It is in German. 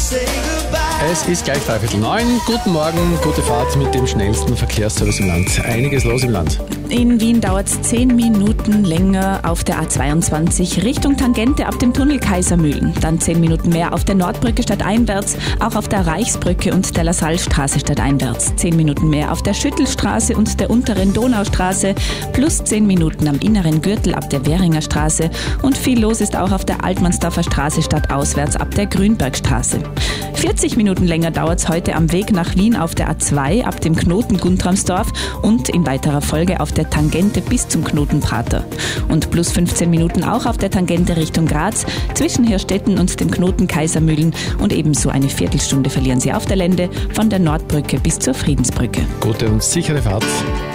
Es ist gleich 8:45. Guten Morgen, gute Fahrt mit dem schnellsten Verkehrsservice im Land. Einiges los im Land. In Wien dauert es 10 Minuten länger auf der A22 Richtung Tangente ab dem Tunnel Kaisermühlen. Dann 10 Minuten mehr auf der Nordbrücke stadteinwärts, auch auf der Reichsbrücke und der Lasallstraße stadteinwärts. 10 Minuten mehr auf der Schüttelstraße und der unteren Donaustraße, plus 10 Minuten am inneren Gürtel ab der Währinger Straße. Und viel los ist auch auf der Altmannsdorfer Straße stadtauswärts ab der Grünbergstraße. 40 Minuten länger dauert es heute am Weg nach Wien auf der A2 ab dem Knoten Guntramsdorf und in weiterer Folge auf der Tangente bis zum Knoten Prater. Und plus 15 Minuten auch auf der Tangente Richtung Graz zwischen Hirstetten und dem Knoten Kaisermühlen und ebenso eine Viertelstunde verlieren Sie auf der Lände von der Nordbrücke bis zur Friedensbrücke. Gute und sichere Fahrt.